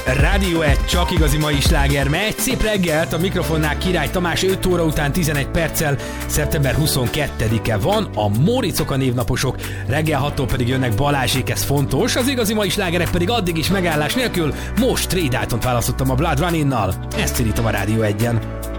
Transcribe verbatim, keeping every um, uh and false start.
Rádió egy, csak igazi mai sláger megy. Szép reggelt, a mikrofonnál Király Tamás, öt óra után tizenegy perccel, szeptember huszonkettedike van, a Móricok a névnaposok, reggel hattól pedig jönnek Balázsék, ez fontos, az igazi mai slágerek pedig addig is megállás nélkül. Most Trey Daltont választottam a Blood Running-nal, ezt cirítom a Rádió egyen.